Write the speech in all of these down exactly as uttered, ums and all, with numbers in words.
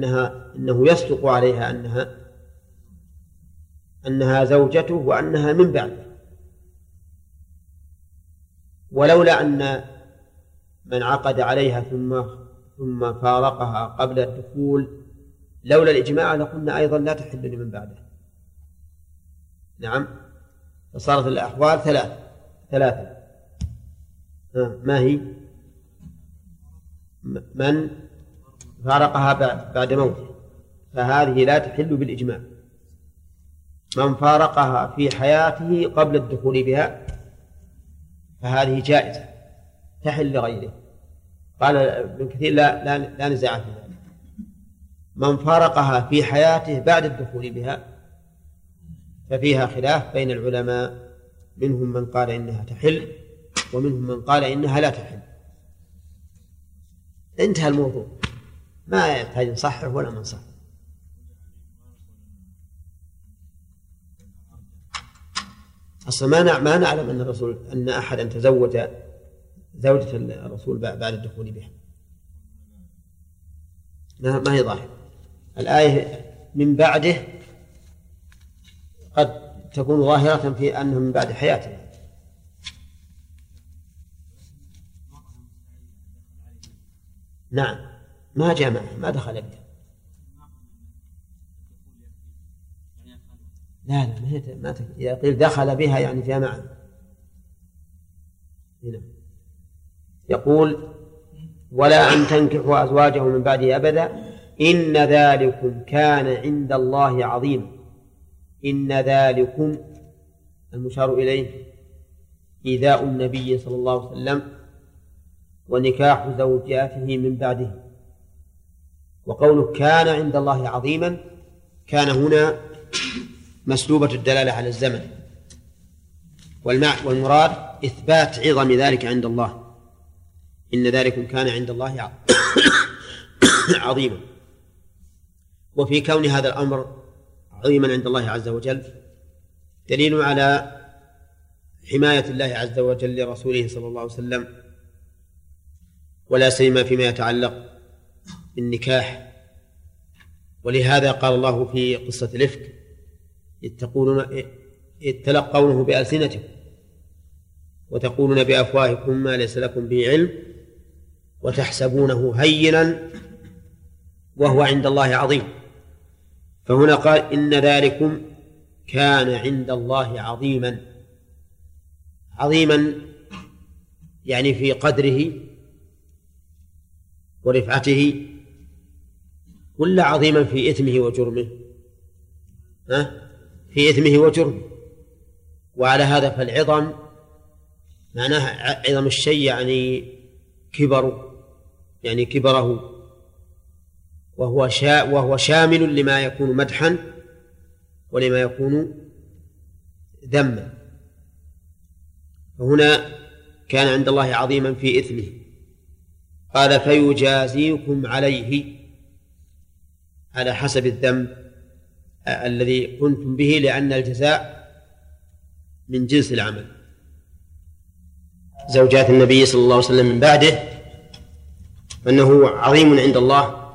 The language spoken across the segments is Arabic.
أنها أنه يصدق عليها أنها أنها زوجته وأنها من بعده. ولولا أن من عقد عليها ثم ثم فارقها قبل الدخول لولا الإجماع لقلنا أيضا لا تحل لمن بعده. نعم، فصارت الأحوال ثلاث ثلاثة ما هي؟ من فارقها بعد موته فهذه لا تحل بالإجماع. من فارقها في حياته قبل الدخول بها فهذه جائزة تحل لغيره. قال ابن كثير لا, لا, لا نزاع في ذلك. من فارقها في حياته بعد الدخول بها ففيها خلاف بين العلماء، منهم من قال إنها تحل ومنهم من قال إنها لا تحل. انتهى الموضوع، ما يحتاج نصحح ولا ننصح. أصلا ما نعلم أن الرسول أن أحدا تزوج زوجة الرسول بعد الدخول بها، ما هي ظاهرة الآية. من بعده قد تكون ظاهرة في أنه من بعد حياته. نعم، ما جامع ما دخل بها. لا لا ما ما يقول دخل بها يعني فيها معه. هنا يقول ولا أن تنكحوا أزواجه من بعده أبدا إن ذلكم كان عند الله عظيما. إن ذلكم المشار إليه إيذاء النبي صلى الله عليه وسلم ونكاح زوجاته من بعده. وقوله كان عند الله عظيما كان هنا مسلوبة الدلالة على الزمن، والمراد إثبات عظم ذلك عند الله. إن ذلك كان عند الله عظيما. وفي كون هذا الأمر عظيما عند الله عز وجل دليل على حماية الله عز وجل لرسوله صلى الله عليه وسلم، ولا سيما فيما يتعلق بالنكاح. ولهذا قال الله في قصة الإفك إذ تلقونه بألسنتكم وتقولون بأفواهكم ما ليس لكم به علم وتحسبونه هينا وهو عند الله عظيم. فهنا قال إن ذلكم كان عند الله عظيما. عظيما يعني في قدره ورفعته، ولا عظيما في إثمه وجرمه؟ ها؟ في إثمه وجرمه. وعلى هذا فالعظم معناها عظم الشيء يعني كبر، يعني كبره، وهو شا وهو شامل لما يكون مدحا ولما يكون ذما. فهنا كان عند الله عظيما في إثمه. قال فيجازيكم عليه على حسب الذنب الذي كنتم به، لأن الجزاء من جنس العمل. زوجات النبي صلى الله عليه وسلم من بعده فإنه عظيم عند الله،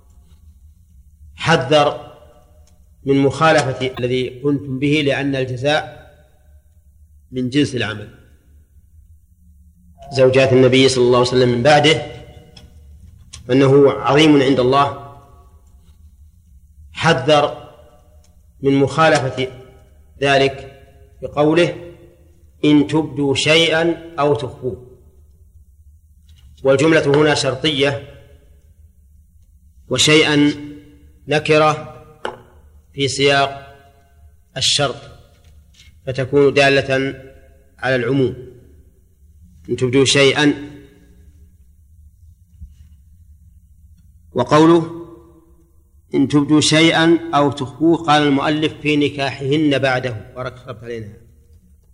حذر من مخالفة الذي كنتم به، لأن الجزاء من جنس العمل. زوجات النبي صلى الله عليه وسلم من بعده فإنه عظيم عند الله، حذر من مخالفة ذلك بقوله إن تبدوا شيئا أو تخفوه. والجملة هنا شرطية، وشيئا نكرة في سياق الشرط فتكون دالة على العموم. إن تبدوا شيئا. وقوله إن تبدوا شيئا أو تخفوه قال المؤلف في نكاحهن بعده. بارك الله علينا.